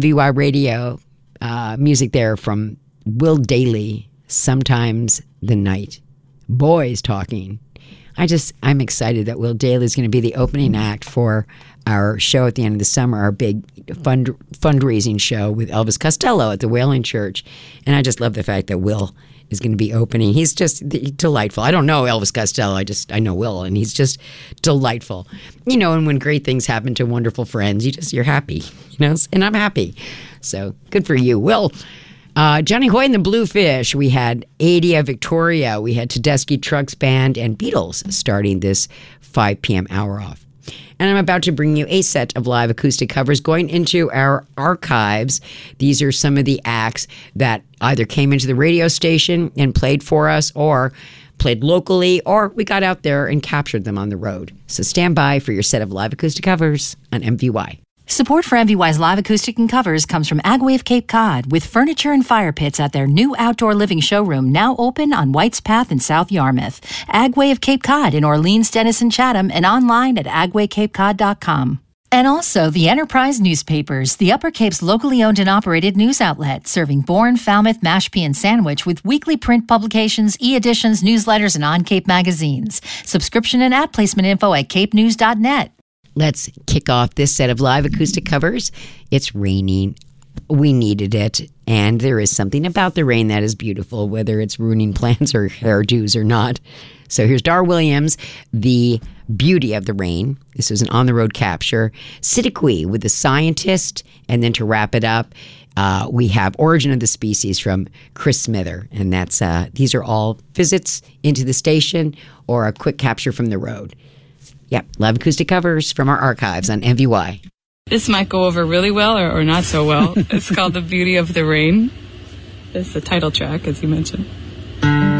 MVY Radio, music there from Will Dailey, Sometimes the Night. Boys Talking. I'm excited that Will Dailey is going to be the opening act for our show at the end of the summer, our big fundraising show with Elvis Costello at the Wailing Church. And I just love the fact that Will is going to be opening. He's just delightful. I don't know Elvis Costello. I know Will, and he's just delightful. And when great things happen to wonderful friends, you're happy, and I'm happy. So good for you, Will. Johnny Hoy and the Bluefish. We had Adia Victoria. We had Tedeschi Trucks Band and Beatles starting this 5 p.m. hour off. And I'm about to bring you a set of live acoustic covers going into our archives. These are some of the acts that either came into the radio station and played for us, or played locally, or we got out there and captured them on the road. So stand by for your set of live acoustic covers on MVY. Support for MVY's live acoustic and covers comes from Agway of Cape Cod, with furniture and fire pits at their new outdoor living showroom, now open on White's Path in South Yarmouth. Agway of Cape Cod in Orleans, Denison, Chatham, and online at agwaycapecod.com. And also the Enterprise Newspapers, the Upper Cape's locally owned and operated news outlet, serving Bourne, Falmouth, Mashpee, and Sandwich with weekly print publications, e-editions, newsletters, and on-Cape magazines. Subscription and ad placement info at capenews.net. Let's kick off this set of live acoustic covers. It's raining. We needed it. And there is something about the rain that is beautiful, whether it's ruining plans or hairdos or not. So here's Dar Williams, The Beauty of the Rain. This is an on-the-road capture. Siddiqui with The Scientist. And then to wrap it up, we have Origin of the Species from Chris Smither. And that's these are all visits into the station or a quick capture from the road. Yep, live acoustic covers from our archives on MVY. This might go over really well or not so well. It's called The Beauty of the Rain. It's the title track, as you mentioned.